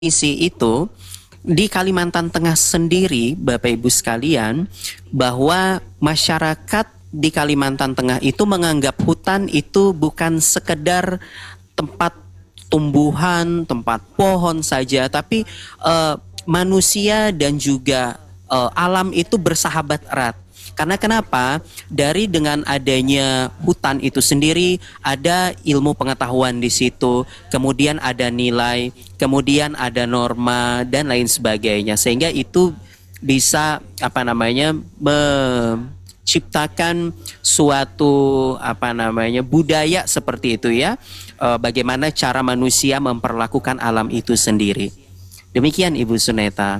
isi itu di Kalimantan Tengah sendiri, Bapak Ibu sekalian, bahwa masyarakat di Kalimantan Tengah itu menganggap hutan itu bukan sekedar tempat tumbuhan, tempat pohon saja, tapi manusia dan juga alam itu bersahabat erat. Karena kenapa? Dari dengan adanya hutan itu sendiri ada ilmu pengetahuan di situ, kemudian ada nilai, kemudian ada norma dan lain sebagainya. Sehingga itu bisa menciptakan suatu budaya seperti itu ya. Bagaimana cara manusia memperlakukan alam itu sendiri. Demikian Ibu Suneta.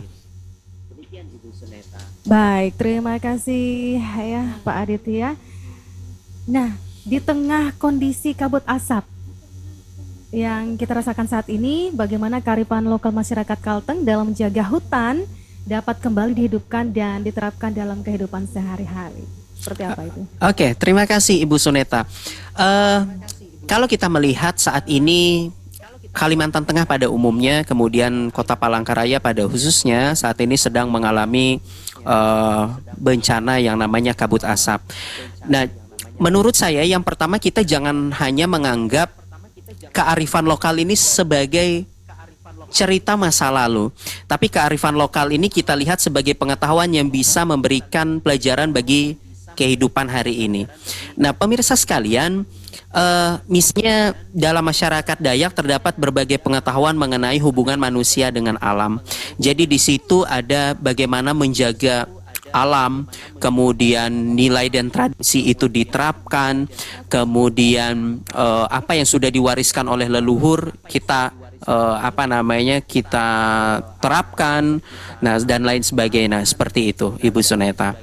Baik, terima kasih ya Pak Aditya. Nah, di tengah kondisi kabut asap yang kita rasakan saat ini, bagaimana kearifan lokal masyarakat Kalteng dalam menjaga hutan dapat kembali dihidupkan dan diterapkan dalam kehidupan sehari-hari? Seperti apa itu? Oke, terima kasih Ibu Suneta. Kalau kita melihat saat ini Kalimantan Tengah pada umumnya, kemudian Kota Palangkaraya pada khususnya saat ini sedang mengalami bencana yang namanya kabut asap. Nah, menurut saya yang pertama kita jangan hanya menganggap kearifan lokal ini sebagai cerita masa lalu, tapi kearifan lokal ini kita lihat sebagai pengetahuan yang bisa memberikan pelajaran bagi kehidupan hari ini. Nah, pemirsa sekalian, misalnya dalam masyarakat Dayak terdapat berbagai pengetahuan mengenai hubungan manusia dengan alam. Jadi di situ ada bagaimana menjaga alam, kemudian nilai dan tradisi itu diterapkan, kemudian apa yang sudah diwariskan oleh leluhur kita kita terapkan, nah dan lain sebagainya. Seperti itu Ibu Suneta.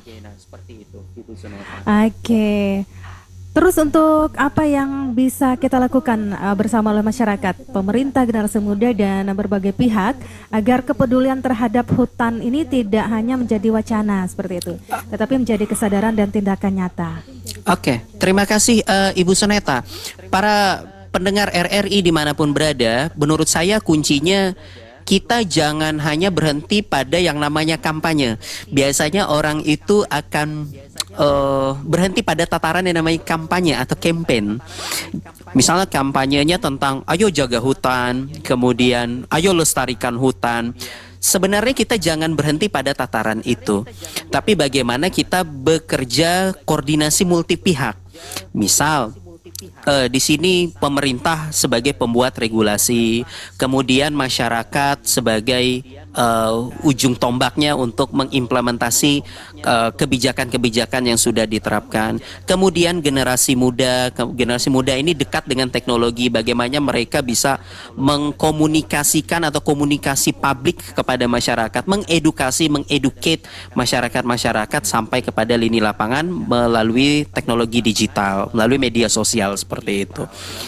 Oke. Terus untuk apa yang bisa kita lakukan bersama oleh masyarakat, pemerintah, generasi muda dan berbagai pihak agar kepedulian terhadap hutan ini tidak hanya menjadi wacana seperti itu, tetapi menjadi kesadaran dan tindakan nyata. Oke, terima kasih Ibu Suneta. Para pendengar RRI dimanapun berada, menurut saya kuncinya kita jangan hanya berhenti pada yang namanya kampanye. Biasanya orang itu akan berhenti pada tataran yang namanya kampanye atau campaign. Misalnya kampanyenya tentang ayo jaga hutan, kemudian ayo lestarikan hutan. Sebenarnya kita jangan berhenti pada tataran itu, tapi bagaimana kita bekerja koordinasi multi pihak. Misal di sini pemerintah sebagai pembuat regulasi, kemudian masyarakat sebagai ujung tombaknya untuk mengimplementasi kebijakan-kebijakan yang sudah diterapkan. Kemudian generasi muda ini dekat dengan teknologi, bagaimana mereka bisa mengkomunikasikan atau komunikasi publik kepada masyarakat, mengeducate masyarakat sampai kepada lini lapangan melalui teknologi digital, melalui media sosial seperti itu.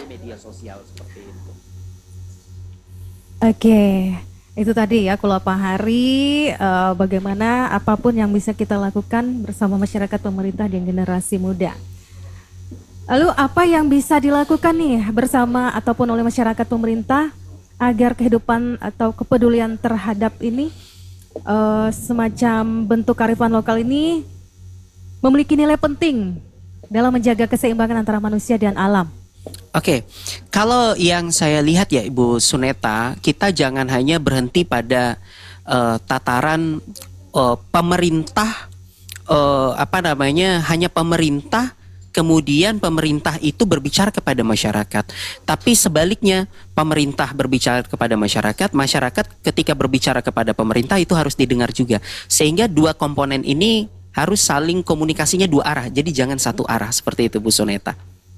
Oke. Itu tadi ya, kalau Pak Hari, bagaimana apapun yang bisa kita lakukan bersama masyarakat, pemerintah, dan generasi muda. Lalu apa yang bisa dilakukan nih bersama ataupun oleh masyarakat, pemerintah agar kehidupan atau kepedulian terhadap ini semacam bentuk kearifan lokal ini memiliki nilai penting dalam menjaga keseimbangan antara manusia dan alam? Oke, kalau yang saya lihat ya Ibu Suneta, kita jangan hanya berhenti pada tataran pemerintah, hanya pemerintah, kemudian pemerintah itu berbicara kepada masyarakat. Tapi sebaliknya, pemerintah berbicara kepada masyarakat, masyarakat ketika berbicara kepada pemerintah itu harus didengar juga. Sehingga dua komponen ini harus saling komunikasinya dua arah, jadi jangan satu arah, seperti itu Bu Suneta.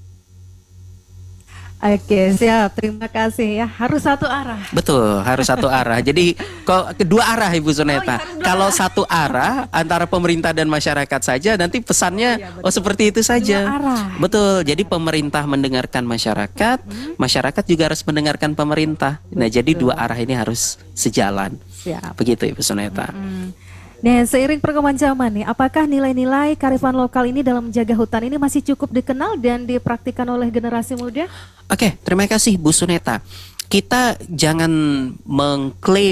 Oke, siap. Terima kasih ya. Harus satu arah. Betul, harus satu arah. Jadi kok kedua arah Ibu Suneta. Kalau satu arah antara pemerintah dan masyarakat saja, nanti pesannya seperti itu saja. Dua arah. Betul. Jadi pemerintah mendengarkan masyarakat, masyarakat juga harus mendengarkan pemerintah. Nah, jadi dua arah ini harus sejalan. Siap. Begitu Ibu Suneta. Nah, seiring perkembangan zaman nih, apakah nilai-nilai kearifan lokal ini dalam menjaga hutan ini masih cukup dikenal dan dipraktikkan oleh generasi muda? Oke, terima kasih Bu Suneta. kita jangan mengklaim